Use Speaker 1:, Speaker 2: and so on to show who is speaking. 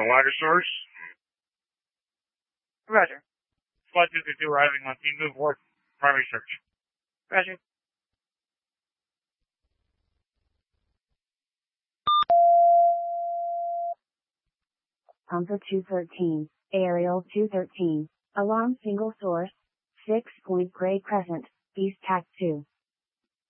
Speaker 1: the ladder source.
Speaker 2: Roger.
Speaker 1: Flight 222 arriving on team move forward. Primary search.
Speaker 2: Roger.
Speaker 3: Pumper 213, Aerial 213, alarm single source, 6 Point Grey Crescent, East Tac 2.